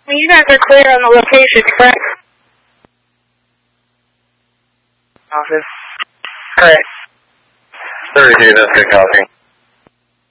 You guys are clear on the location, correct? Office. Correct. 32, that's good copy.